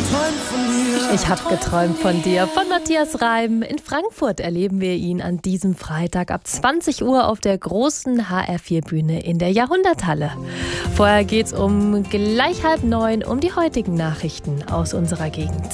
Ich hab geträumt von dir, von Matthias Reim. In Frankfurt erleben wir ihn an diesem Freitag ab 20 Uhr auf der großen HR4-Bühne in der Jahrhunderthalle. Vorher geht's um gleich 8:30 um die heutigen Nachrichten aus unserer Gegend.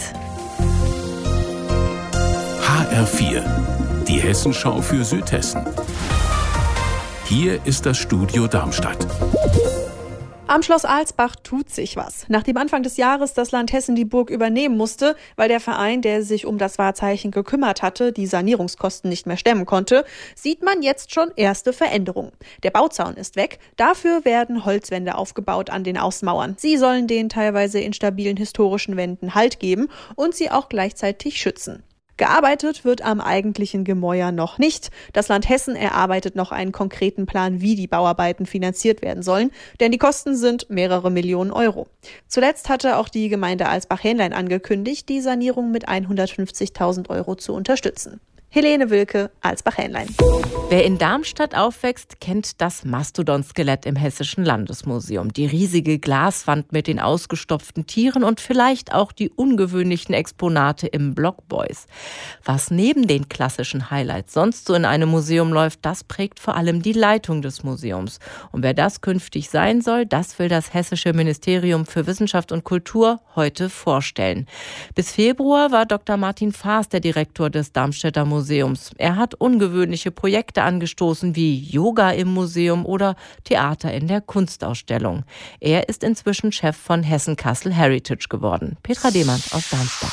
HR4, die Hessenschau für Südhessen. Hier ist das Studio Darmstadt. Am Schloss Alsbach tut sich was. Nachdem Anfang des Jahres das Land Hessen die Burg übernehmen musste, weil der Verein, der sich um das Wahrzeichen gekümmert hatte, die Sanierungskosten nicht mehr stemmen konnte, sieht man jetzt schon erste Veränderungen. Der Bauzaun ist weg, dafür werden Holzwände aufgebaut an den Außenmauern. Sie sollen den teilweise instabilen historischen Wänden Halt geben und sie auch gleichzeitig schützen. Gearbeitet wird am eigentlichen Gemäuer noch nicht. Das Land Hessen erarbeitet noch einen konkreten Plan, wie die Bauarbeiten finanziert werden sollen, denn die Kosten sind mehrere Millionen Euro. Zuletzt hatte auch die Gemeinde Alsbach-Hähnlein angekündigt, die Sanierung mit 150.000 Euro zu unterstützen. Helene Wilke, Alsbach-Hähnlein. Wer in Darmstadt aufwächst, kennt das Mastodon-Skelett im Hessischen Landesmuseum. Die riesige Glaswand mit den ausgestopften Tieren und vielleicht auch die ungewöhnlichen Exponate im Block Boys. Was neben den klassischen Highlights sonst so in einem Museum läuft, das prägt vor allem die Leitung des Museums. Und wer das künftig sein soll, das will das Hessische Ministerium für Wissenschaft und Kultur heute vorstellen. Bis Februar war Dr. Martin Faas der Direktor des Darmstädter Museums. Er hat ungewöhnliche Projekte angestoßen wie Yoga im Museum oder Theater in der Kunstausstellung. Er ist inzwischen Chef von Hessen-Kassel Heritage geworden. Petra Dehmann aus Darmstadt.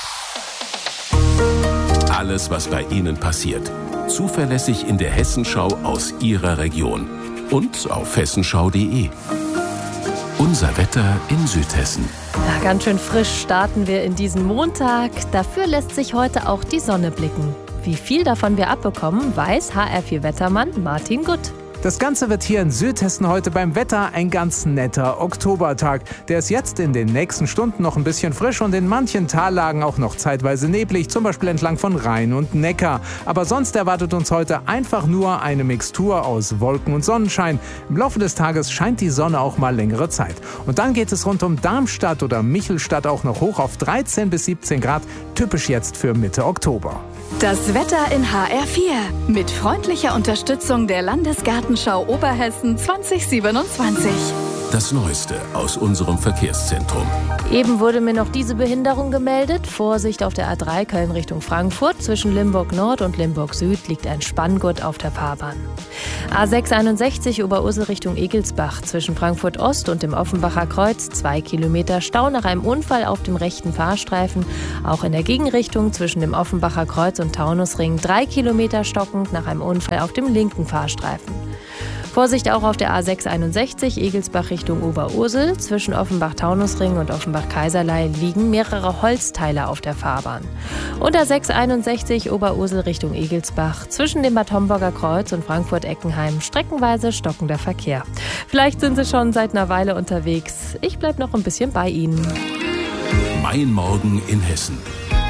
Alles, was bei Ihnen passiert. Zuverlässig in der Hessenschau aus Ihrer Region. Und auf hessenschau.de. Unser Wetter in Südhessen. Ja, ganz schön frisch starten wir in diesen Montag. Dafür lässt sich heute auch die Sonne blicken. Wie viel davon wir abbekommen, weiß HR4-Wettermann Martin Gutt. Das Ganze wird hier in Südhessen heute beim Wetter ein ganz netter Oktobertag. Der ist jetzt in den nächsten Stunden noch ein bisschen frisch und in manchen Tallagen auch noch zeitweise neblig, zum Beispiel entlang von Rhein und Neckar. Aber sonst erwartet uns heute einfach nur eine Mixtur aus Wolken und Sonnenschein. Im Laufe des Tages scheint die Sonne auch mal längere Zeit. Und dann geht es rund um Darmstadt oder Michelstadt auch noch hoch auf 13 bis 17 Grad, typisch jetzt für Mitte Oktober. Das Wetter in HR4 mit freundlicher Unterstützung der Landesgartenschau Oberhessen 2027. Das Neueste aus unserem Verkehrszentrum. Eben wurde mir noch diese Behinderung gemeldet. Vorsicht auf der A3 Köln Richtung Frankfurt. Zwischen Limburg Nord und Limburg Süd liegt ein Spanngurt auf der Fahrbahn. A661 Oberursel Richtung Egelsbach. Zwischen Frankfurt Ost und dem Offenbacher Kreuz 2 Kilometer Stau nach einem Unfall auf dem rechten Fahrstreifen. Auch in der Gegenrichtung zwischen dem Offenbacher Kreuz und Taunusring 3 Kilometer stockend nach einem Unfall auf dem linken Fahrstreifen. Vorsicht auch auf der A661 Egelsbach Richtung Oberursel. Zwischen Offenbach-Taunusring und Offenbach-Kaiserlei liegen mehrere Holzteile auf der Fahrbahn. Und A661 Oberursel Richtung Egelsbach. Zwischen dem Bad Homburger Kreuz und Frankfurt-Eckenheim streckenweise stockender Verkehr. Vielleicht sind Sie schon seit einer Weile unterwegs. Ich bleibe noch ein bisschen bei Ihnen. Mein Morgen in Hessen.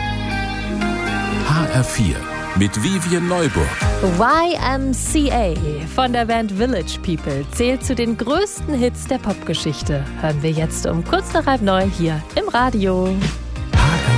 HR4 mit Vivian Neuburg. YMCA von der Band Village People zählt zu den größten Hits der Popgeschichte. Hören wir jetzt um kurz nach 8:30 hier im Radio.